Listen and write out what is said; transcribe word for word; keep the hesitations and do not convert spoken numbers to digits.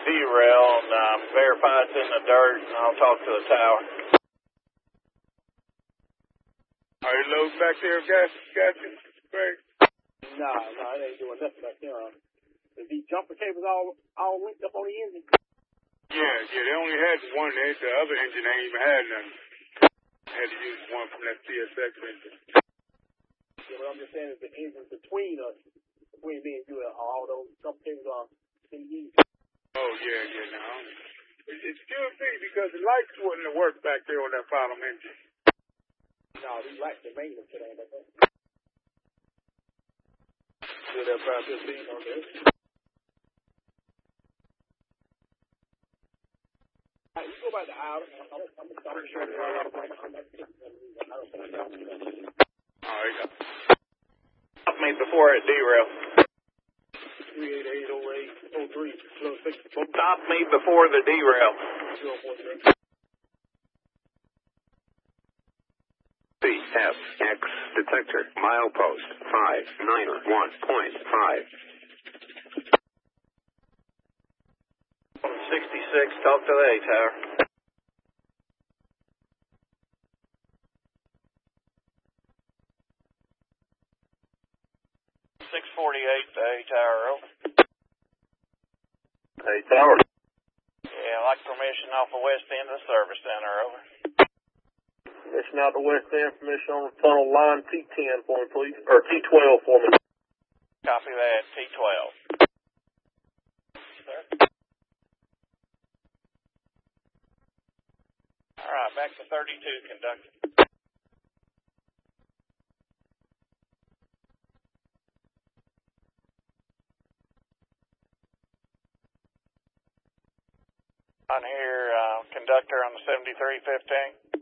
derail and uh, verify it's in the dirt, and I'll talk to the tower. Are you loading back there, gas, gas, Greg? Nah, nah, it ain't doing nothing back there. Uh, these jumper cables all all linked up on the engine. Yeah, yeah, they only had one. They, the other engine ain't even had none. Had to use one from that C S X engine. Yeah, what I'm just saying is the engines between us, between me and you, uh, all those jumper cables are in use. Oh, yeah, yeah, no. It, it should be because the lights wouldn't have worked back there on that bottom engine. No, these lights are maintenance today, but that. Yeah, that five fifteen on there. All right, you go back to Ireland. I'm, I'm, I'm, I'm sure it's all right. I'm not taking them. I don't think I'm All right. Stop me before it derails. three eight eight oh eight oh three. Stop me before the derail. C F X detector milepost five nine one point five. sixty-six, talk to the A tower. six forty-eight to A tower, over. A tower. Yeah, I'd like permission off the west end of the service center, over. Permission out the west end, permission on the tunnel line T ten for me, please. Or T twelve for me. Copy that, T twelve. Sir? All right, back to thirty-two, conductor. On here, uh, conductor on the seventy-three fifteen.